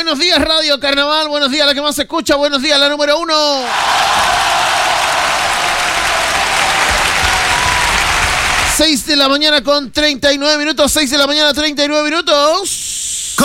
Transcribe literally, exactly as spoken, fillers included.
Buenos días, Radio Carnaval. Buenos días, la que más se escucha. Buenos días, la número uno. seis de la mañana con treinta y nueve minutos. seis de la mañana, treinta y nueve minutos.